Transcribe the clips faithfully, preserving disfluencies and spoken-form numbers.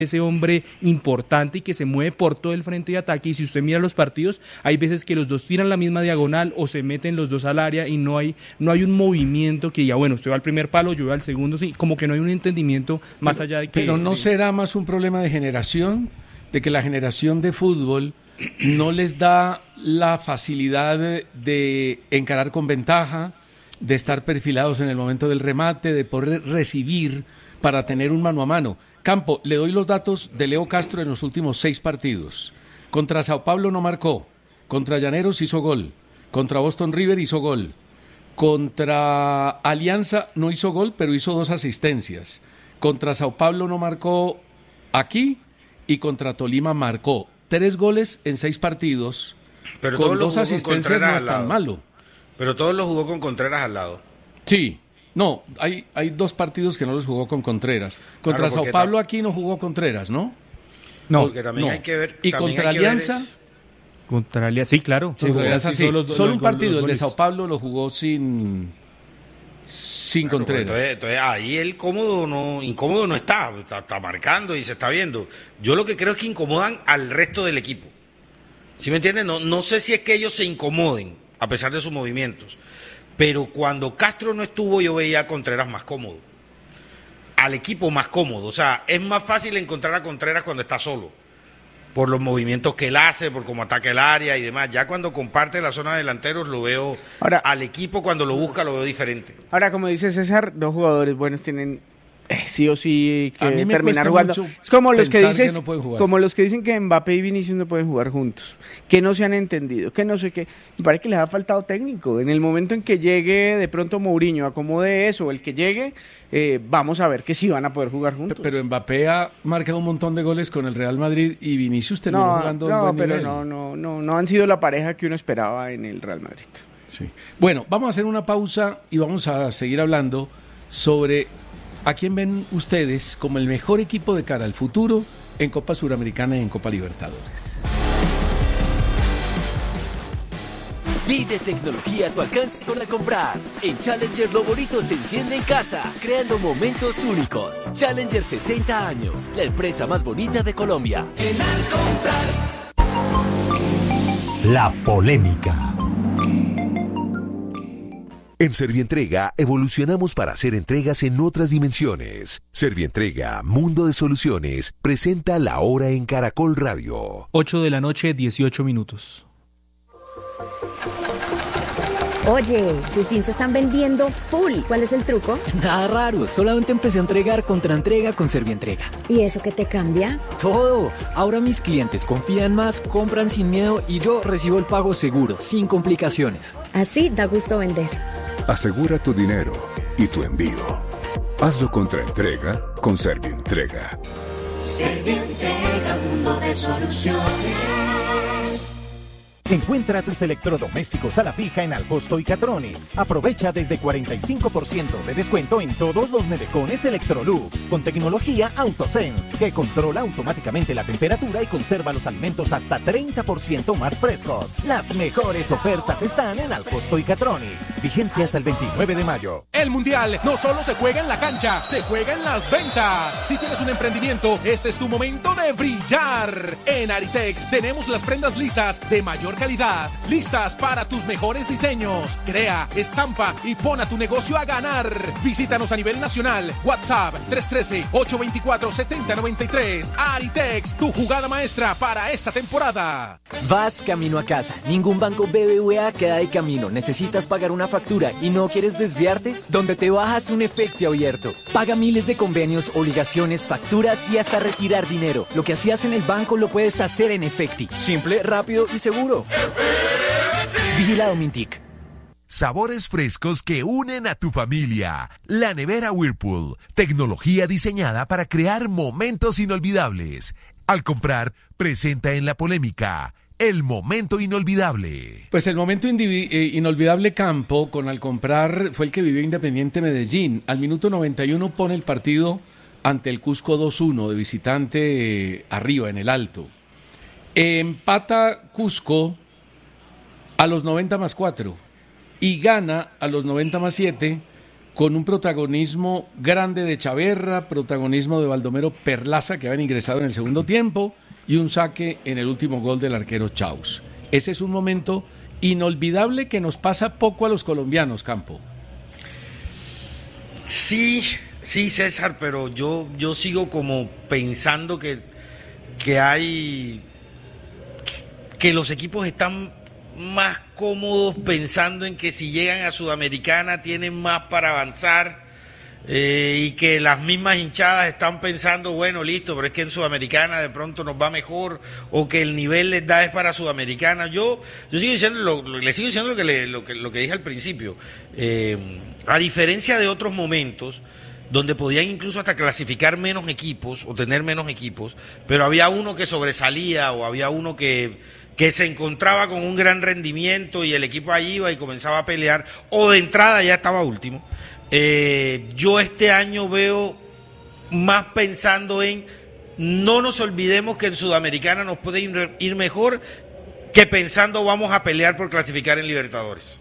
ese hombre importante y que se mueve por todo el frente de ataque, y si usted mira los partidos, hay veces que los dos tiran la misma diagonal o se meten los dos al área y no hay no hay un movimiento que ya, bueno, usted va al primer palo, yo voy al segundo, sí, como que no hay un entendimiento más pero, allá de que... Pero ¿no de... será más un problema de generación? De que la generación de fútbol no les da la facilidad de, de encarar con ventaja, de estar perfilados en el momento del remate, de poder recibir para tener un mano a mano. Campo, le doy los datos de Leo Castro en los últimos seis partidos. Contra Sao Paulo no marcó, contra Llaneros hizo gol, contra Boston River hizo gol, contra Alianza no hizo gol, pero hizo dos asistencias. Contra Sao Paulo no marcó aquí y contra Tolima marcó. Tres goles en seis partidos, pero con dos asistencias no es tan malo. Pero todos los jugó con Contreras al lado. Sí. No, hay, hay dos partidos que no los jugó con Contreras. Contra claro, Sao Paulo aquí no jugó Contreras, ¿no? No, porque también no. hay que ver. ¿Y contra Alianza? Es... Contra Alianza, sí, claro. Sí, contra Alianza, sí. Los, Solo los, un partido, los el de Sao Paulo lo jugó sin, sin claro, Contreras. Entonces, entonces ahí el cómodo no, incómodo no está, está, está marcando y se está viendo. Yo lo que creo es que incomodan al resto del equipo. ¿Sí me entienden? No, no sé si es que ellos se incomoden, a pesar de sus movimientos. Pero cuando Castro no estuvo, yo veía a Contreras más cómodo. Al equipo más cómodo. O sea, es más fácil encontrar a Contreras cuando está solo. Por los movimientos que él hace, por cómo ataca el área y demás. Ya cuando comparte la zona de delanteros, lo veo... Ahora, al equipo cuando lo busca, lo veo diferente. Ahora, como dice César, dos jugadores buenos tienen... sí o sí que terminar jugando. Es como los que dicen, que no como los que dicen que Mbappé y Vinicius no pueden jugar juntos, que no se han entendido, que no sé qué. Me parece que les ha faltado técnico. En el momento en que llegue de pronto Mourinho, acomode eso, el que llegue, eh, vamos a ver que sí van a poder jugar juntos. Pero Mbappé ha marcado un montón de goles con el Real Madrid y Vinicius terminó no, jugando no, un buen pero nivel. no, no, no, no han sido la pareja que uno esperaba en el Real Madrid. Sí. Bueno, vamos a hacer una pausa y vamos a seguir hablando sobre ¿a quién ven ustedes como el mejor equipo de cara al futuro en Copa Suramericana y en Copa Libertadores? Vive tecnología a tu alcance con la comprar. En Challenger lo bonito se enciende en casa, creando momentos únicos. Challenger sesenta años, la empresa más bonita de Colombia. En Al comprar. La polémica. En Servientrega evolucionamos para hacer entregas en otras dimensiones. Servientrega, Mundo de Soluciones, presenta La Hora en Caracol Radio. ocho de la noche, dieciocho minutos. Oye, tus jeans se están vendiendo full. ¿Cuál es el truco? Nada raro, solamente empecé a entregar contra entrega con Servientrega. ¿Y eso qué te cambia? Todo. Ahora mis clientes confían más, compran sin miedo y yo recibo el pago seguro, sin complicaciones. Así da gusto vender. Asegura tu dinero y tu envío. Hazlo contra entrega con Servientrega. Servientrega, mundo de soluciones. Encuentra tus electrodomésticos a la fija en Alcosto y Catrones. Aprovecha desde cuarenta y cinco por ciento de descuento en todos los nevecones Electrolux con tecnología AutoSense que controla automáticamente la temperatura y conserva los alimentos hasta treinta por ciento más frescos. Las mejores ofertas están en Alcosto y Catrones. Vigencia hasta el veintinueve de mayo. El Mundial no solo se juega en la cancha, se juega en las ventas. Si tienes un emprendimiento, este es tu momento de brillar. En Aritex tenemos las prendas lisas de mayor calidad, listas para tus mejores diseños. Crea, estampa y pon a tu negocio a ganar. Visítanos a nivel nacional. WhatsApp tres uno tres, ocho dos cuatro, siete cero nueve tres. Aritex, tu jugada maestra para esta temporada. Vas camino a casa. Ningún banco B B V A queda de camino. Necesitas pagar una factura y no quieres desviarte. Donde te bajas un efecto abierto. Paga miles de convenios, obligaciones, facturas y hasta retirar dinero. Lo que hacías en el banco lo puedes hacer en Efecti. Simple, rápido y seguro. Vigilado Mintic. Sabores frescos que unen a tu familia. La nevera Whirlpool. Tecnología diseñada para crear momentos inolvidables. Al comprar, presenta en la polémica el momento inolvidable. Pues el momento indivi- eh, inolvidable Campo con Al comprar fue el que vivió Independiente Medellín. Al minuto noventa y uno pone el partido ante el Cusco dos uno de visitante eh, arriba en el alto. Empata Cusco a los noventa más cuatro y gana a los noventa más siete con un protagonismo grande de Chaverra, protagonismo de Baldomero Perlaza, que habían ingresado en el segundo tiempo, y un saque en el último gol del arquero Chaus. Ese es un momento inolvidable que nos pasa poco a los colombianos, Campo. Sí, sí, César, pero yo, yo sigo como pensando que, que hay... que los equipos están más cómodos pensando en que si llegan a Sudamericana tienen más para avanzar, eh, y que las mismas hinchadas están pensando, bueno, listo, pero es que en Sudamericana de pronto nos va mejor, o que el nivel les da es para Sudamericana. Yo yo sigo diciendo, lo, lo, le sigo diciendo lo que, le, lo, que, lo que dije al principio. Eh, a diferencia de otros momentos, donde podían incluso hasta clasificar menos equipos, o tener menos equipos, pero había uno que sobresalía, o había uno que... que se encontraba con un gran rendimiento y el equipo ahí iba y comenzaba a pelear, o de entrada ya estaba último. Eh, yo este año veo más pensando en, no nos olvidemos que en Sudamericana nos puede ir, ir mejor, que pensando vamos a pelear por clasificar en Libertadores.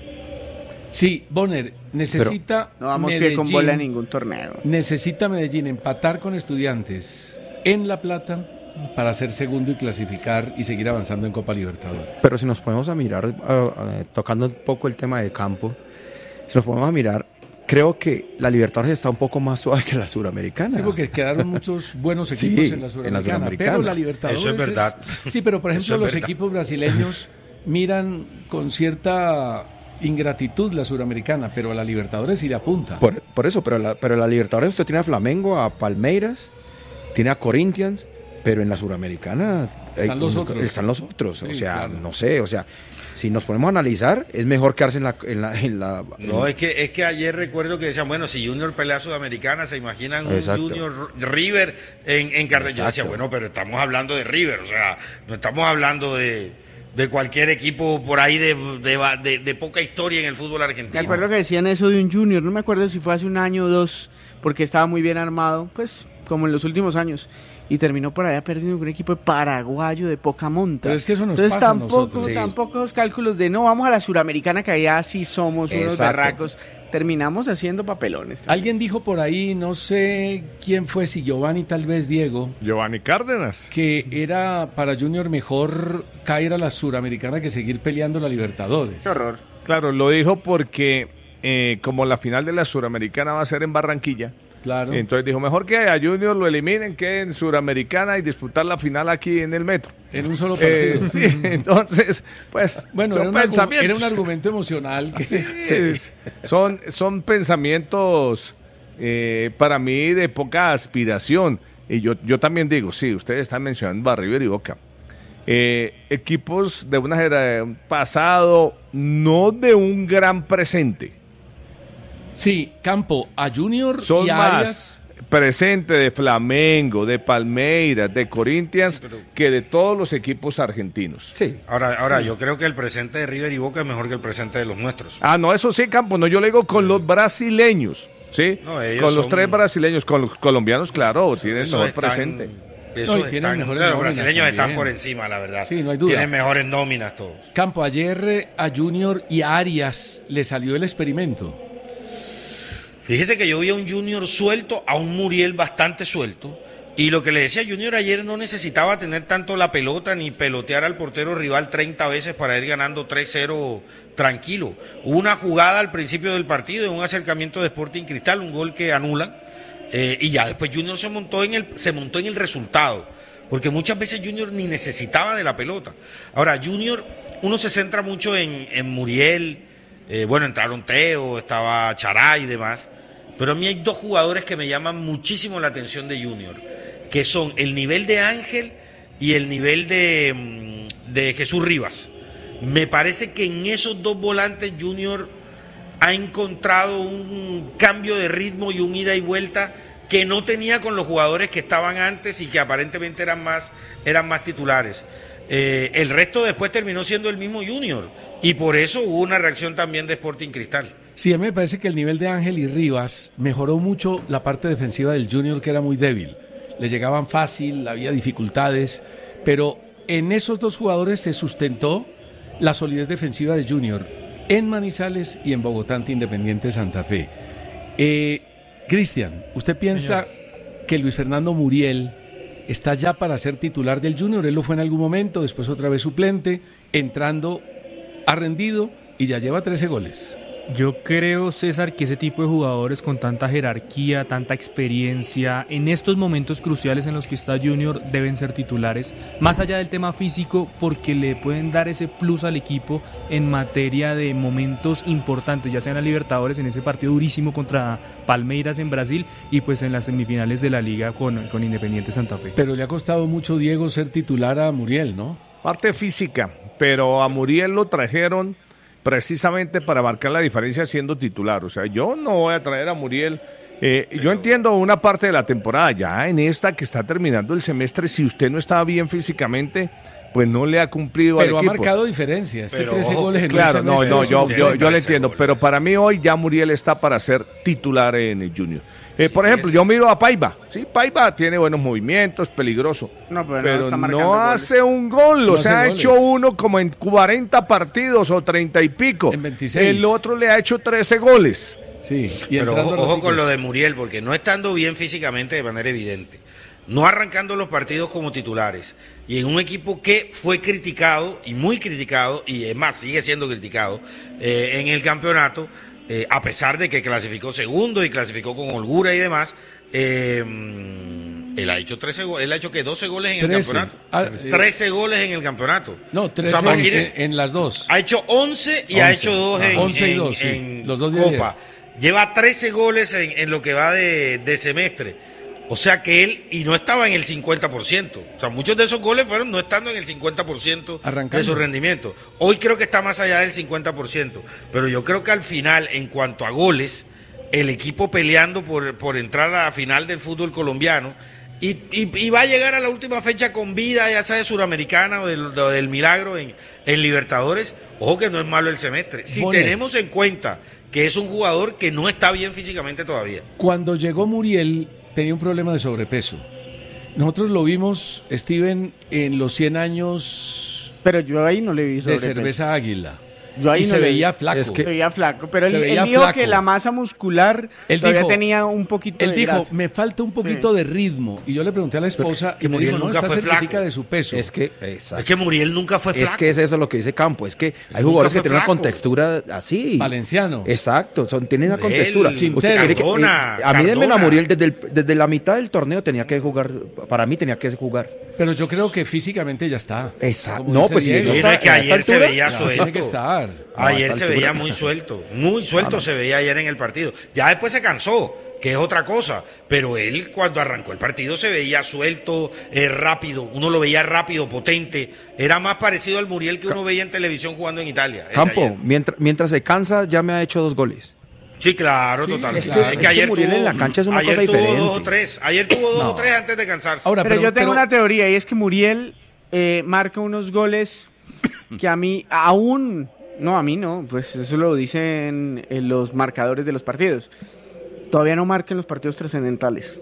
Sí, Bonner, necesita Pero no vamos Medellín, pie con bola en ningún torneo. Necesita Medellín empatar con Estudiantes en La Plata para ser segundo y clasificar y seguir avanzando en Copa Libertadores. Pero si nos ponemos a mirar, uh, uh, tocando un poco el tema de campo, si nos ponemos a mirar, creo que la Libertadores está un poco más suave que la Suramericana. Sí, porque quedaron muchos buenos equipos sí, en la Suramericana, en la Suramericana. pero la Libertadores... Eso es verdad. Es, sí, pero por ejemplo los verdad. equipos brasileños miran con cierta ingratitud la Suramericana, pero a la Libertadores sí le apunta. Por, por eso, pero la, pero la Libertadores usted tiene a Flamengo, a Palmeiras, tiene a Corinthians, pero en la Suramericana están hay, los otros. Están los otros, sí, o sea, claro. no sé, o sea, si nos ponemos a analizar, es mejor quedarse en la... En la, en la en no, es que es que ayer recuerdo que decían, bueno, si Junior pelea Sudamericana, se imaginan un Exacto. Junior River en, en Cartagena. Yo decía, bueno, pero estamos hablando de River, o sea, no estamos hablando de, de cualquier equipo por ahí de, de, de, de poca historia en el fútbol argentino. Me acuerdo que decían eso de un Junior, no me acuerdo si fue hace un año o dos, porque estaba muy bien armado, pues como en los últimos años, y terminó por allá perdiendo con un equipo de paraguayo de poca monta. Pero es que eso nos Entonces pasa a tampoco, nosotros. sí. tampoco los cálculos de no, vamos a la Suramericana, que allá sí somos unos Exacto. berracos, terminamos haciendo papelones. También. Alguien dijo por ahí, no sé quién fue, si Giovanni, tal vez Diego, Giovanni Cárdenas, que era para Junior mejor caer a la Suramericana que seguir peleando la Libertadores. Qué horror. claro, lo dijo porque eh, como la final de la Suramericana va a ser en Barranquilla, Claro. entonces dijo, mejor que a Junior lo eliminen que en Suramericana y disputar la final aquí en el Metro. En un solo partido. Eh, sí, entonces, pues, Bueno, son era un, argu- pensamientos. era un argumento emocional. Que Sí, sí. Son, son pensamientos eh, para mí de poca aspiración. Y yo, yo también digo, sí, ustedes están mencionando a River y Boca. Eh, equipos de una era un pasado, no de un gran presente. Sí, Campo, a Junior Son y a más Arias. presente de Flamengo, de Palmeiras, de Corinthians, sí, pero... que de todos los equipos argentinos. Sí. Ahora, ahora sí. Yo creo que el presente de River y Boca es mejor que el presente de los nuestros. Ah, no, eso sí, Campo, no, yo le digo con sí. los brasileños, ¿sí? No, con los son... tres brasileños, con los colombianos, claro, tienen mejor están... presente. Eso no, están, claro, los brasileños también. Están por encima, la verdad. Sí, no hay duda. Tienen mejores nóminas todos. Campo, ayer a Junior y a Arias le salió el experimento. Fíjese que yo vi a un Junior suelto, a un Muriel bastante suelto, y lo que le decía Junior ayer, no necesitaba tener tanto la pelota ni pelotear al portero rival treinta veces para ir ganando tres cero tranquilo. Hubo una jugada al principio del partido, un acercamiento de Sporting Cristal, un gol que anulan, eh, y ya después Junior se montó en el, se montó en el resultado, porque muchas veces Junior ni necesitaba de la pelota. Ahora, Junior, uno se centra mucho en, en Muriel, eh, bueno, entraron Teo, estaba Chará y demás. Pero a mí hay dos jugadores que me llaman muchísimo la atención de Junior, que son el nivel de Ángel y el nivel de, de Jesús Rivas. Me parece que en esos dos volantes Junior ha encontrado un cambio de ritmo y un ida y vuelta que no tenía con los jugadores que estaban antes y que aparentemente eran más, eran más titulares. Eh, el resto después terminó siendo el mismo Junior y por eso hubo una reacción también de Sporting Cristal. Sí, a mí me parece que el nivel de Ángel y Rivas mejoró mucho la parte defensiva del Junior, que era muy débil. Le llegaban fácil, había dificultades, pero en esos dos jugadores se sustentó la solidez defensiva de Junior en Manizales y en Bogotá ante Independiente Santa Fe. Eh, Cristian, ¿usted piensa Señor. que Luis Fernando Muriel está ya para ser titular del Junior? Él lo fue en algún momento, después otra vez suplente, entrando, ha rendido y ya lleva trece goles. Yo creo, César, que ese tipo de jugadores con tanta jerarquía, tanta experiencia, en estos momentos cruciales en los que está Junior, deben ser titulares, más allá del tema físico, porque le pueden dar ese plus al equipo en materia de momentos importantes, ya sean a Libertadores, en ese partido durísimo contra Palmeiras en Brasil, y pues en las semifinales de la Liga con, con Independiente Santa Fe. Pero le ha costado mucho, Diego, ser titular a Muriel, ¿no? Parte física, pero a Muriel lo trajeron precisamente para marcar la diferencia siendo titular. O sea, yo no voy a traer a Muriel. Eh, yo entiendo una parte de la temporada, ya en esta que está terminando el semestre, si usted no está bien físicamente, pues no le ha cumplido pero al equipo. Pero ha marcado diferencia. Este pero, trece ojo, goles en claro, no, no, yo, yo, yo le entiendo. goles. Pero para mí hoy ya Muriel está para ser titular en el Junior. Eh, sí, por ejemplo, yo miro a Paiva. Sí, Paiva tiene buenos movimientos, peligroso. No, pero, pero no, está no hace un gol. No o sea, ha goles. hecho uno como en cuarenta partidos o treinta y pico. En veintiséis. El otro le ha hecho trece goles. Sí, y pero ojo, ojo con los... lo de Muriel, porque no estando bien físicamente de manera evidente, no arrancando los partidos como titulares, y en un equipo que fue criticado, y muy criticado, y es más, sigue siendo criticado, eh, en el campeonato, eh, a pesar de que clasificó segundo y clasificó con holgura y demás, eh, él ha hecho trece goles, él ha hecho que doce goles en trece. el campeonato. Ah, sí. trece goles en el campeonato. No, trece O sea, en, imagínese, en las dos. ha hecho once y once. ha hecho dos Ah, en, once y en- dos, sí. en Los dos de Copa. Lleva trece goles en, en lo que va de, de semestre. O sea que él, y no estaba en el cincuenta por ciento. O sea, muchos de esos goles fueron no estando en el cincuenta por ciento Arrancando. de su rendimiento. Hoy creo que está más allá del cincuenta por ciento. Pero yo creo que al final, en cuanto a goles, el equipo peleando por, por entrar a la final del fútbol colombiano, y, y, y va a llegar a la última fecha con vida, ya sea de Suramericana o del, o del Milagro en, en Libertadores. Ojo que no es malo el semestre. Si Bonet. tenemos en cuenta que es un jugador que no está bien físicamente todavía. Cuando llegó Muriel, tenía un problema de sobrepeso. Nosotros lo vimos, Steven, en los cien años Pero yo ahí no le vi de sobrepeso. cerveza Águila. Yo ahí y no se le veía vi. flaco. Es que se veía flaco, pero Se él, veía él dijo flaco. que la masa muscular Él todavía dijo- tenía un poquito Él de dijo, grasa. me falta un poquito Sí. de ritmo. Y yo le pregunté a la esposa que y me Muriel dijo, no, nunca está fue certifica flaco. de su peso. Es que, exacto. Es que Muriel nunca fue flaco. Es que es eso lo que dice Campo, es que hay Nunca jugadores que fue tienen una flaco. contextura así. Valenciano. Exacto, son, tienen una Él, contextura. Quintero. Usted quiere que- Cardona, eh, a mí denme Cardona. a Muriel desde, el- desde la mitad del torneo tenía que jugar, para mí tenía que jugar. Pero yo creo que físicamente ya está. Exacto. Como No, dice pues si Diego. Sí, está- no, es que a esta ayer se altura, veía No, suelto. tiene que estar. a Ayer esta se altura. veía muy suelto, muy suelto se veía ayer en el partido. Ya después se cansó, que es otra cosa, pero él cuando arrancó el partido se veía suelto, eh, rápido, uno lo veía rápido, potente, era más parecido al Muriel que uno veía en televisión jugando en Italia. el de Campo, ayer. mientras, mientras se cansa ya me ha hecho dos goles. Sí, claro, Sí, total. es que- es que ayer Muriel tuvo, en la cancha es una ayer cosa tuvo diferente. dos o tres, ayer tuvo dos No. o tres antes de cansarse. Ahora, pero, yo tengo pero- una teoría y es que Muriel eh, marca unos goles que a mí aún, no a mí no, pues eso lo dicen en los marcadores de los partidos. Todavía no marca en los partidos trascendentales.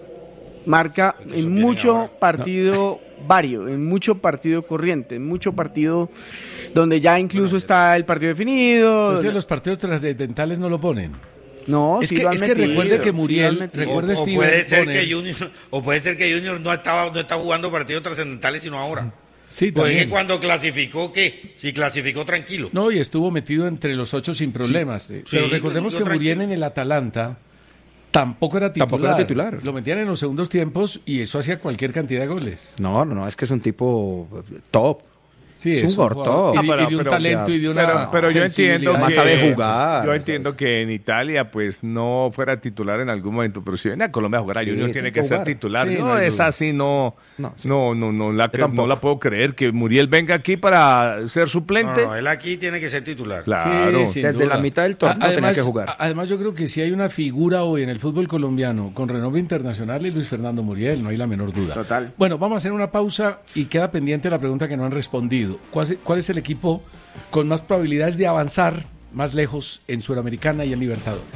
Marca Porque eso en vienen mucho ahora. partido vario, en mucho partido corriente, en mucho partido donde ya incluso está el partido definido. Pues de los partidos trascendentales no lo ponen. No, Es sí que- lo han es que metido, recuerde que sí lo Muriel- han metido. recuerde- o, o Steven puede ser Bonner. que Junior, o puede ser que Junior no estaba, no está jugando partidos trascendentales sino ahora. Sí, Pues es también. que cuando clasificó, ¿qué? Si clasificó tranquilo. No, y estuvo metido entre los ocho sin problemas. Pero Sí, recordemos sí, que yo Muriel tranquilo. en el Atalanta tampoco era titular. Tampoco era titular. Lo metían en los segundos tiempos y eso hacía cualquier cantidad de goles. No, no, no, es que es un tipo top. Sí, es un jugador- gortón. Y, de- Ah, pero- y de un pero, talento o sea, y de una Pero, pero yo entiendo sensibilidad. que, Más sabe jugar. Yo entiendo que en Italia pues no fuera titular en algún momento, pero si viene a Colombia a jugar, a Sí, Junior tiene tiene que que ser jugar. titular. Sí, no, no hay es duda. así, no, No, sí. no, no, no, la, Yo que- tampoco. no la puedo creer que Muriel venga aquí para ser No, suplente. no, él aquí tiene que ser titular. Claro. Sí, sin Desde duda. la mitad del torneo A- tenía que jugar. a- Además, yo creo que si hay una figura hoy en el fútbol colombiano con renombre internacional es Luis Fernando Muriel, no hay la menor duda. Total. Bueno, vamos a hacer una pausa y queda pendiente la pregunta que no han respondido. ¿Cuál es, cuál es el equipo con más probabilidades de avanzar más lejos en Suramericana y en Libertadores?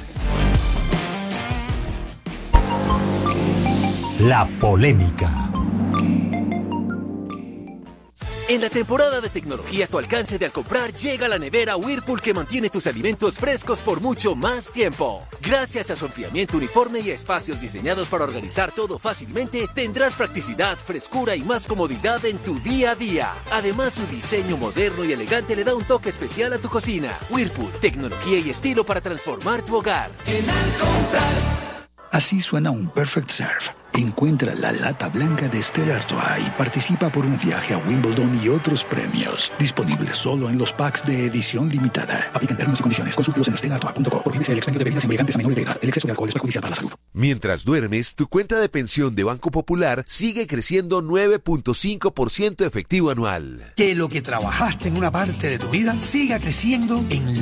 La polémica. En la temporada de tecnología a tu alcance de al comprar, llega la nevera Whirlpool que mantiene tus alimentos frescos por mucho más tiempo. Gracias a su enfriamiento uniforme y a espacios diseñados para organizar todo fácilmente, tendrás practicidad, frescura y más comodidad en tu día a día. Además, su diseño moderno y elegante le da un toque especial a tu cocina. Whirlpool, tecnología y estilo para transformar tu hogar. En al comprar. Así suena un Perfect Serve. Encuentra la lata blanca de Stella Artois y participa por un viaje a Wimbledon y otros premios. Disponible solo en los packs de edición limitada. Aplican términos y condiciones. Consúltelos en stella artois punto com. Prohíbese el expendio de bebidas embriagantes a menores de edad. El exceso de alcohol es perjudicial para la salud. Mientras duermes, tu cuenta de pensión de Banco Popular sigue creciendo nueve punto cinco por ciento efectivo anual. Que lo que trabajaste en una parte de tu vida siga creciendo en